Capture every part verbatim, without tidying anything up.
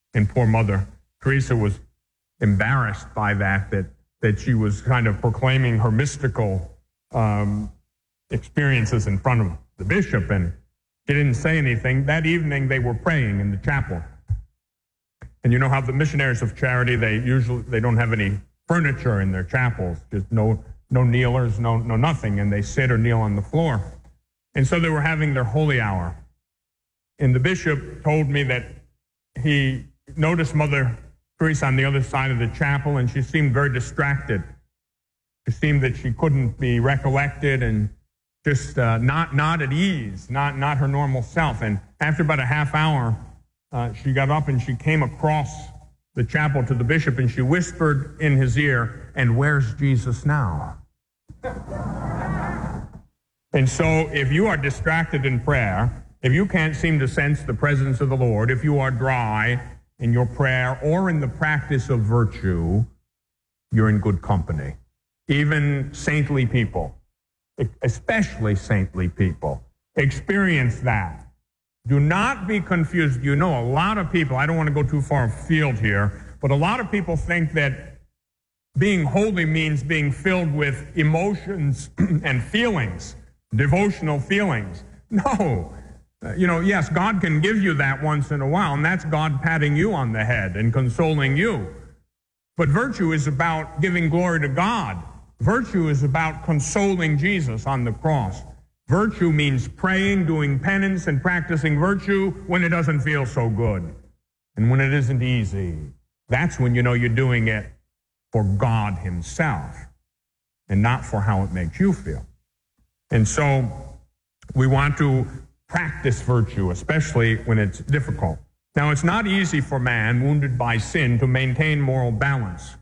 And poor Mother Teresa was embarrassed by that, that, that she was kind of proclaiming her mystical um, experiences in front of the bishop, and she didn't say anything. That evening they were praying in the chapel. And you know how the missionaries of charity, they usually, they don't have any furniture in their chapels, just no, no kneelers, no, no nothing, and they sit or kneel on the floor. And so they were having their holy hour. And the bishop told me that he noticed Mother Teresa on the other side of the chapel, and she seemed very distracted. It seemed that she couldn't be recollected and just uh, not not at ease, not not her normal self. And after about a half hour, uh, she got up and she came across the chapel to the bishop, and she whispered in his ear, "And where's Jesus now?" And so if you are distracted in prayer, if you can't seem to sense the presence of the Lord, if you are dry in your prayer or in the practice of virtue, you're in good company. Even saintly people, especially saintly people, experience that. Do not be confused. You know, a lot of people, I don't want to go too far afield here, but a lot of people think that being holy means being filled with emotions and feelings, devotional feelings. No. Uh, you know, yes, God can give you that once in a while, and that's God patting you on the head and consoling you. But virtue is about giving glory to God. Virtue is about consoling Jesus on the cross. Virtue means praying, doing penance, and practicing virtue when it doesn't feel so good and when it isn't easy. That's when you know you're doing it for God himself and not for how it makes you feel. And so we want to practice virtue, especially when it's difficult. Now, it's not easy for man wounded by sin to maintain moral balance.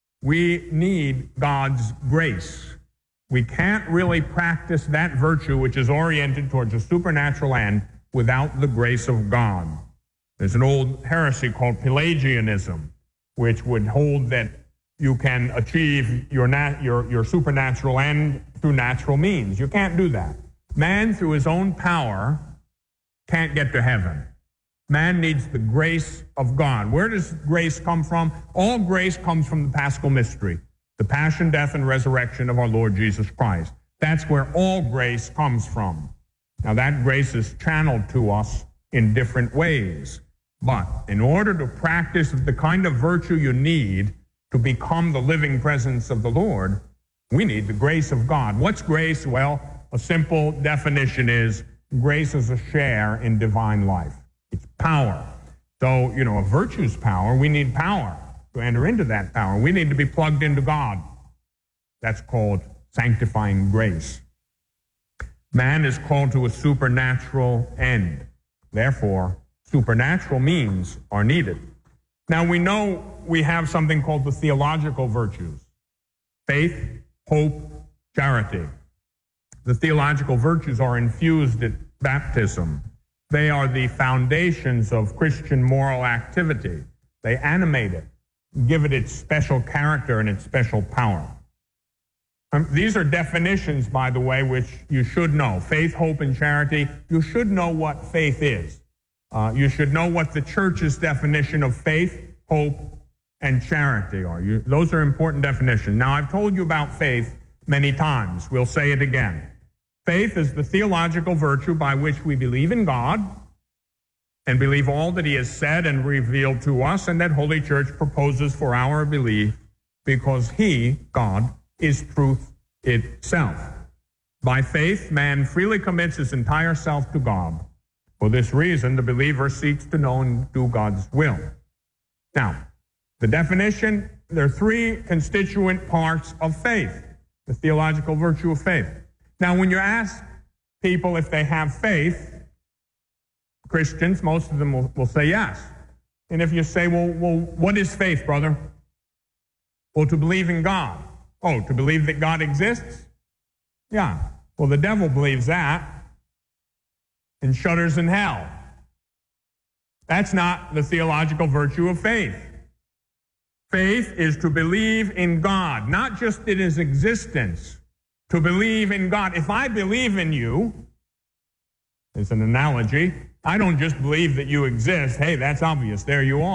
We need God's grace. We can't really practice that virtue which is oriented towards a supernatural end without the grace of God. There's an old heresy called Pelagianism, which would hold that you can achieve your, nat- your, your supernatural end through natural means. You can't do that. Man, through his own power, can't get to heaven. Man needs the grace of God. Where does grace come from? All grace comes from the Paschal mystery, the passion, death, and resurrection of our Lord Jesus Christ. That's where all grace comes from. Now, that grace is channeled to us in different ways. But in order to practice the kind of virtue you need to become the living presence of the Lord, we need the grace of God. What's grace? Well, a simple definition is grace is a share in divine life. It's power. So, you know, a virtue's power, we need power to enter into that power. We need to be plugged into God. That's called sanctifying grace. Man is called to a supernatural end. Therefore, supernatural means are needed. Now, we know we have something called the theological virtues: faith, hope, charity. The theological virtues are infused at baptism. They are the foundations of Christian moral activity. They animate it, give it its special character and its special power. Um, these are definitions, by the way, which you should know. Faith, hope, and charity. You should know what faith is. Uh, you should know what the church's definition of faith, hope, and charity are. You, those are important definitions. Now, I've told you about faith many times. We'll say it again. Faith is the theological virtue by which we believe in God and believe all that he has said and revealed to us, and that Holy Church proposes for our belief because he, God, is truth itself. By faith, man freely commits his entire self to God. For this reason, the believer seeks to know and do God's will. Now, the definition, there are three constituent parts of faith, the theological virtue of faith. Now, when you ask people if they have faith, Christians, most of them will, will say yes. And if you say, well, well, what is faith, brother? Well, to believe in God. Oh, to believe that God exists? Yeah. Well, the devil believes that and shudders in hell. That's not the theological virtue of faith. Faith is to believe in God, not just in his existence. To believe in God. If I believe in you, it's an analogy, I don't just believe that you exist. Hey, that's obvious. There you are.